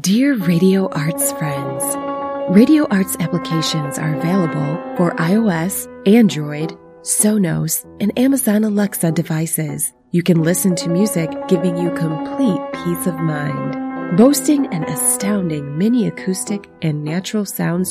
Dear Radio Arts friends, Radio Arts applications are available for iOS, Android, Sonos, and Amazon Alexa devices. You can listen to music giving you complete peace of mind. Boasting an astounding mini acoustic and natural sound